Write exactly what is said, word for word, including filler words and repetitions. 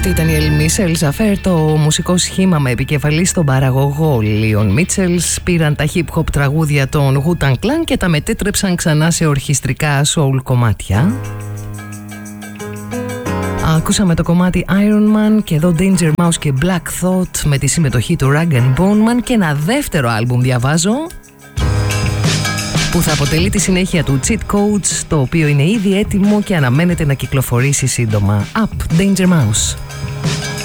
Αυτή ήταν η Elmisel's Affair, το μουσικό σχήμα με επικεφαλή στον παραγωγό Leon Mitchells. Πήραν τα hip hop τραγούδια των Wu-Tang Clan και τα μετέτρεψαν ξανά σε ορχιστρικά soul κομμάτια. Ακούσαμε το κομμάτι Iron Man και εδώ Danger Mouse και Black Thought με τη συμμετοχή του Rag and Bone Man και ένα δεύτερο άλμπουμ διαβάζω που θα αποτελεί τη συνέχεια του Cheat Codes, το οποίο είναι ήδη έτοιμο και αναμένεται να κυκλοφορήσει σύντομα. Up, Danger Mouse.